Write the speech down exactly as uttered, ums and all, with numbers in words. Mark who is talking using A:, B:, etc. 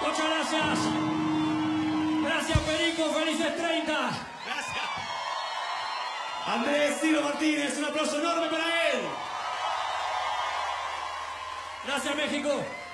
A: Muchas gracias. Gracias, Perico. Felices treinta.
B: Gracias.
C: Andrés Ciro Martínez, un aplauso enorme para él.
A: Gracias, México.